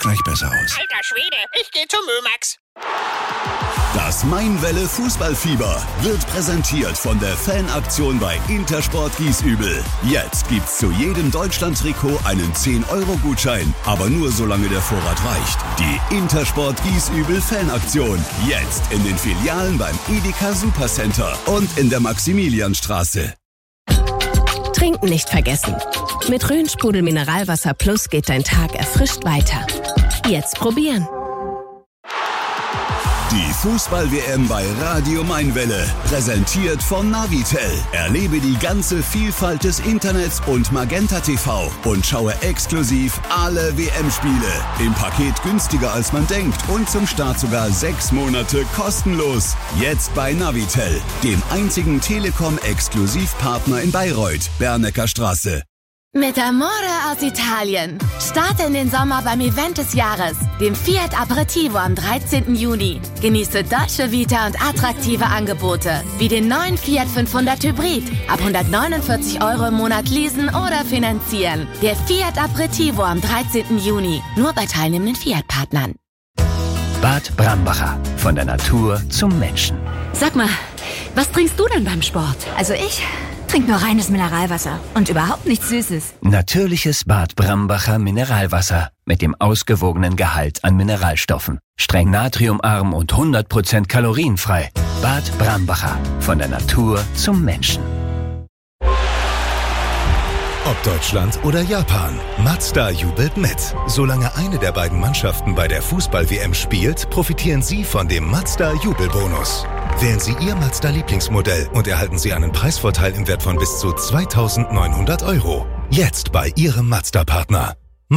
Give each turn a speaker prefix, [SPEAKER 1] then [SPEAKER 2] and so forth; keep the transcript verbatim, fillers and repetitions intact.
[SPEAKER 1] gleich besser aus.
[SPEAKER 2] Alter Schwede, ich gehe zum Mömax.
[SPEAKER 3] Das Mainwelle Fußballfieber wird präsentiert von der Fanaktion bei Intersport Giesübel. Jetzt gibt's zu jedem Deutschland-Trikot einen zehn Euro Gutschein, aber nur solange der Vorrat reicht. Die Intersport Giesübel Fanaktion. Jetzt in den Filialen beim Edeka Supercenter und in der Maximilianstraße.
[SPEAKER 4] Trinken nicht vergessen. Mit Rhön-Sprudel Mineralwasser Plus geht dein Tag erfrischt weiter. Jetzt probieren.
[SPEAKER 3] Die Fußball-W M bei Radio Mainwelle, präsentiert von Navitel. Erlebe die ganze Vielfalt des Internets und Magenta T V und schaue exklusiv alle W M-Spiele. Im Paket günstiger als man denkt und zum Start sogar sechs Monate kostenlos. Jetzt bei Navitel, dem einzigen Telekom-Exklusivpartner in Bayreuth, Bernecker Straße.
[SPEAKER 5] Mit Amore aus Italien. Starte in den Sommer beim Event des Jahres, dem Fiat Aperitivo am dreizehnten Juni. Genieße Dolce Vita und attraktive Angebote, wie den neuen Fiat fünfhundert Hybrid. Ab hundertneunundvierzig Euro im Monat leasen oder finanzieren. Der Fiat Aperitivo am dreizehnten Juni. Nur bei teilnehmenden Fiat-Partnern.
[SPEAKER 6] Bad Brambacher. Von der Natur zum Menschen.
[SPEAKER 7] Sag mal, was trinkst du denn beim Sport?
[SPEAKER 8] Also ich... Trink nur reines Mineralwasser und überhaupt nichts Süßes.
[SPEAKER 6] Natürliches Bad Brambacher Mineralwasser mit dem ausgewogenen Gehalt an Mineralstoffen. Streng natriumarm und hundert Prozent kalorienfrei. Bad Brambacher. Von der Natur zum Menschen.
[SPEAKER 9] Ob Deutschland oder Japan, Mazda jubelt mit. Solange eine der beiden Mannschaften bei der Fußball-W M spielt, profitieren Sie von dem Mazda-Jubelbonus. Wählen Sie Ihr Mazda-Lieblingsmodell und erhalten Sie einen Preisvorteil im Wert von bis zu zweitausendneunhundert Euro. Jetzt bei Ihrem Mazda-Partner.